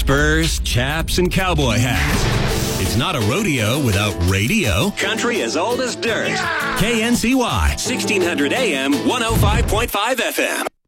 spurs, chaps, and cowboy hats. It's not a rodeo without radio. Country as old as dirt. KNCY, 1600 AM, 105.5 FM.